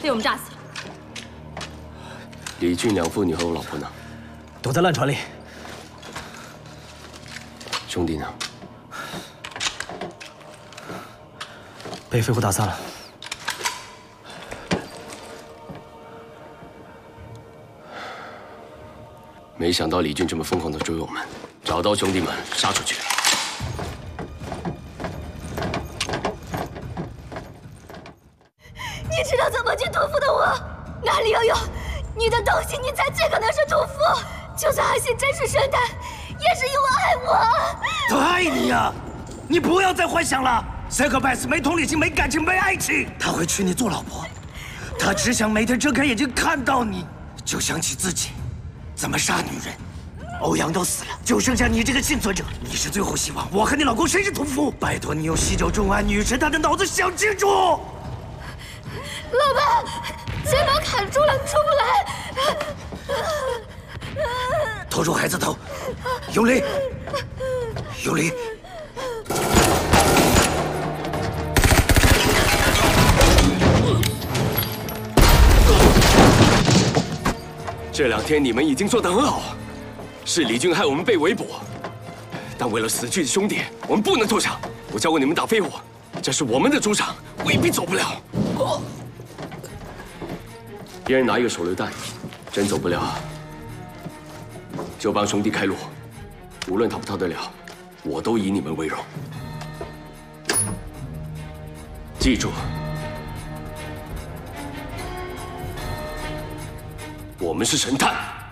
被我们炸死了。 李俊两父女和我老婆呢？ 都在烂船里。 兄弟呢？ 被飞虎打散了。 没想到李俊这么疯狂的追我们，找到兄弟们杀出去。 你知道怎么去屠夫的我，哪里要有你的东西，你才最可能是屠夫。就算阿信真是神探，也是因为爱我。 他爱你呀！你不要再幻想了。Psychopath没同理心，没感情，没爱情。他会娶你做老婆，他只想每天睁开眼睛看到你，就想起自己怎么杀女人。欧阳都死了，就剩下你这个幸存者，你是最后希望。我和你老公谁是屠夫？拜托你用西周重案女神她的脑子想清楚。 老爸，肩膀砍住了，出不来。 拖住孩子头，用力，用力。 这2天你们已经做得很好，是李俊害我们被围捕，但为了死去的兄弟，我们不能投降。我教过你们打飞虎，这是我们的主场，未必走不了。别人拿一个手榴弹，真走不了，就帮兄弟开路，无论逃不逃得了，我都以你们为荣。记住，我们是神探。